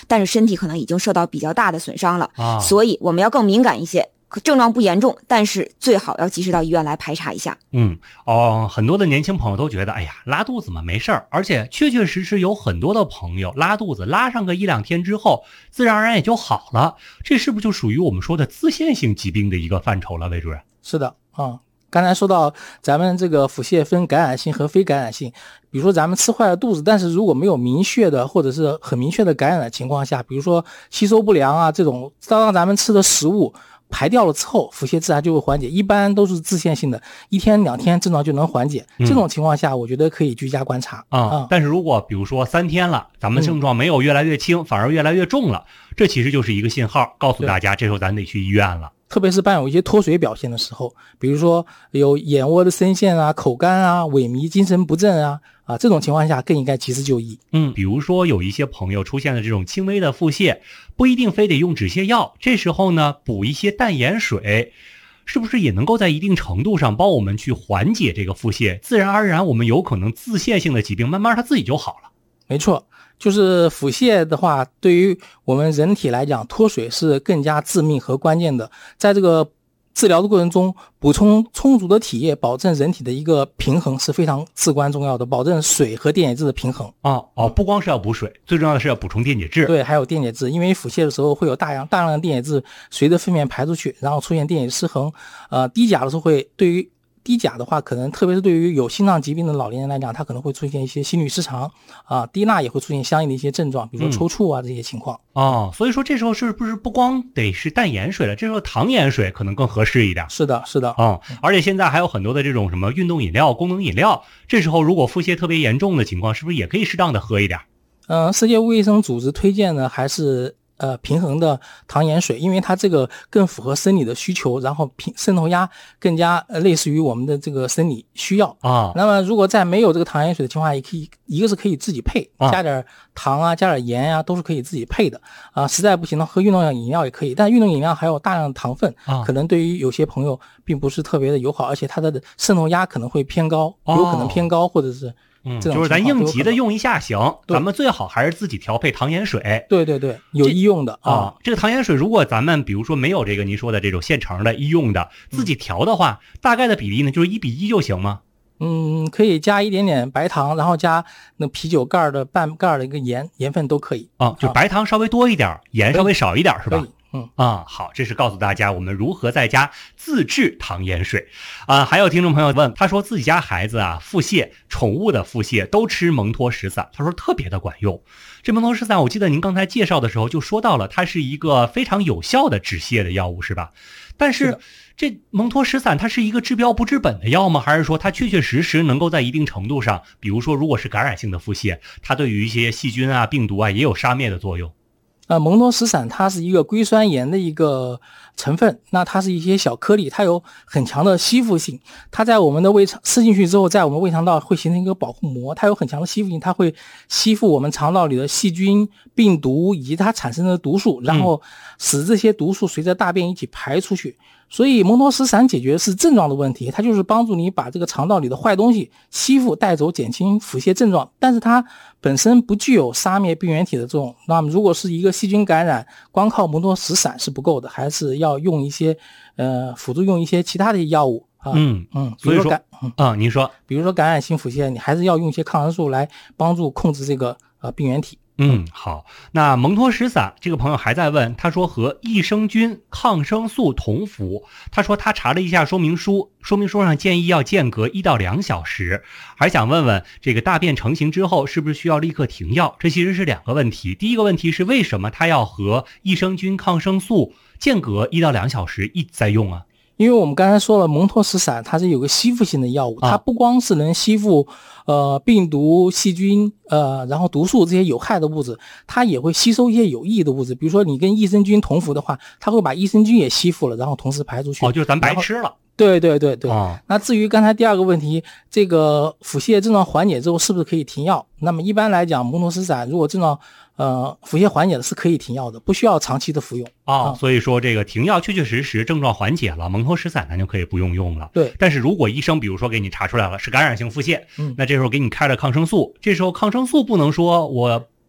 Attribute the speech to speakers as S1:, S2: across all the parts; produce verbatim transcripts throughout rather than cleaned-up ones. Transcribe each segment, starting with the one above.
S1: 但是身体可能已经受到比较大的损伤了，
S2: 啊，
S1: 所以我们要更敏感一些。症状不严重，但是最好要及时到医院来排查一下。
S2: 嗯，哦，很多的年轻朋友都觉得，哎呀，拉肚子嘛没事儿，而且确确实实有很多的朋友拉肚子，拉上个一两天之后，自然而然也就好了。这是不是就属于我们说的自限性疾病的一个范畴了，魏主任？
S3: 是的，啊、嗯。刚才说到咱们这个腹泻分感染性和非感染性，比如说咱们吃坏了肚子，但是如果没有明确的或者是很明确的感染的情况下，比如说吸收不良啊这种，当咱们吃的食物排掉了之后，腹泻自然就会缓解，一般都是自限性的，一天两天症状就能缓解。
S2: 嗯、
S3: 这种情况下，我觉得可以居家观察
S2: 啊、嗯。但是如果比如说三天了，咱们症状没有越来越轻，嗯、反而越来越重了，这其实就是一个信号，告诉大家这时候咱得去医院了。
S3: 特别是伴有一些脱水表现的时候，比如说有眼窝的深陷啊、口干啊、萎靡、精神不振啊，啊这种情况下更应该及时就医。
S2: 嗯，比如说有一些朋友出现了这种轻微的腹泻，不一定非得用止泻药，这时候呢补一些淡盐水，是不是也能够在一定程度上帮我们去缓解这个腹泻？自然而然我们有可能自限性的疾病慢慢它自己就好了。
S3: 没错，就是腹泻的话，对于我们人体来讲，脱水是更加致命和关键的。在这个治疗的过程中，补充充足的体液，保证人体的一个平衡是非常至关重要的，保证水和电解质的平衡。
S2: 哦哦，不光是要补水，最重要的是要补充电解质。
S3: 对，还有电解质，因为腹泻的时候会有大量大量的电解质随着粪便排出去，然后出现电解质失衡。呃，低钾的时候会对于低钾的话，可能特别是对于有心脏疾病的老年人来讲，他可能会出现一些心律失常啊，低钠也会出现相应的一些症状，比如说抽搐啊、嗯、这些情况。
S2: 哦，所以说这时候是不是不光得是淡盐水了，这时候糖盐水可能更合适一点。
S3: 是的，是的。
S2: 哦，而且现在还有很多的这种什么运动饮料、功能饮料，这时候如果腹泻特别严重的情况，是不是也可以适当的喝一点？
S3: 嗯、呃，世界卫生组织推荐呢还是。呃，平衡的糖盐水，因为它这个更符合生理的需求，然后平渗透压更加呃类似于我们的这个生理需要
S2: 啊。那
S3: 么如果在没有这个糖盐水的情况下，也可以一个是可以自己配，
S2: 啊、
S3: 加点糖啊，加点盐啊，都是可以自己配的啊。实在不行呢，喝运动饮料也可以，但运动饮料还有大量的糖分，
S2: 啊、
S3: 可能对于有些朋友并不是特别的友好，而且它的渗透压可能会偏高，哦、有可能偏高，或者是。
S2: 嗯，就是咱应急的用一下行，咱们最好还是自己调配糖盐水。
S3: 对对对，有医用的
S2: 啊。这个糖盐水，如果咱们比如说没有这个您说的这种现成的医用的，自己调的话，嗯、大概的比例呢，就是一比一就行吗？
S3: 嗯，可以加一点点白糖，然后加那啤酒盖的半盖的一个盐，盐分都可以。
S2: 啊，就白糖稍微多一点，啊、盐稍微少一点，是吧？
S3: 嗯
S2: 啊，好，这是告诉大家我们如何在家自制糖盐水啊。还有听众朋友问，他说自己家孩子啊腹泻，宠物的腹泻都吃蒙脱石散，他说特别的管用。这蒙脱石散，我记得您刚才介绍的时候就说到了，它是一个非常有效的止泻的药物，是吧？但是, 是这蒙脱石散它是一个治标不治本的药吗？还是说它确确实实能够在一定程度上，比如说如果是感染性的腹泻，它对于一些细菌啊、病毒啊也有杀灭的作用？
S3: 呃，蒙脱石散它是一个硅酸盐的一个成分，那它是一些小颗粒，它有很强的吸附性，它在我们的胃肠吃进去之后，在我们胃肠道会形成一个保护膜，它有很强的吸附性，它会吸附我们肠道里的细菌、病毒以及它产生的毒素，然后使这些毒素随着大便一起排出去。所以蒙脱石散解决的是症状的问题，它就是帮助你把这个肠道里的坏东西吸附带走，减轻腹泻症状，但是它本身不具有杀灭病原体的作用。那么如果是一个细菌感染，光靠蒙脱石散是不够的，还是要用一些呃辅助用一些其他的药物啊。
S2: 嗯
S3: 嗯，
S2: 所以说啊、
S3: 嗯
S2: 嗯，您说，
S3: 比如说感染性腹泻，你还是要用一些抗生素来帮助控制这个呃病原体。
S2: 嗯，好。那蒙脱石散这个朋友还在问，他说和益生菌、抗生素同服。他说他查了一下说明书，说明书上建议要间隔一到两小时，还想问问这个大便成型之后是不是需要立刻停药？这其实是两个问题。第一个问题是为什么他要和益生菌、抗生素间隔一到两小时一直在用啊？
S3: 因为我们刚才说了，蒙脱石散它是有个吸附性的药物，它不光是能吸附呃病毒、细菌呃然后毒素这些有害的物质，它也会吸收一些有益的物质。比如说你跟益生菌同服的话，它会把益生菌也吸附了，然后同时排出去。
S2: 哦，就是咱白吃了。
S3: 对对对对、
S2: 哦、
S3: 那至于刚才第二个问题，这个腹泻症状缓解之后是不是可以停药？那么一般来讲，蒙脱石散如果症状呃腹泻缓解的是可以停药的，不需要长期的服用。
S2: 哦、嗯，所以说这个停药确确实实症状缓解了，蒙脱石散咱就可以不用用了。
S3: 对，
S2: 但是如果医生比如说给你查出来了是感染性腹泻，
S3: 嗯，
S2: 那这时候给你开了抗生素，这时候抗生素不能说我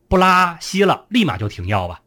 S2: 不拉稀了，立马就停药吧。